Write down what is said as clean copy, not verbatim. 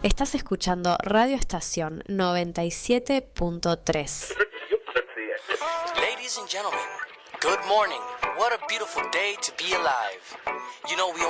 Estás escuchando Radio Estación 97.3. Ladies and gentlemen, good morning. What a beautiful day to be alive. You know, we